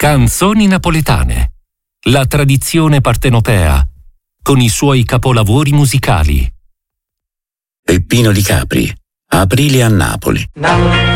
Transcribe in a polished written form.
Canzoni napoletane. La tradizione partenopea, con i suoi capolavori musicali. Peppino Di Capri, Aprile a Napoli.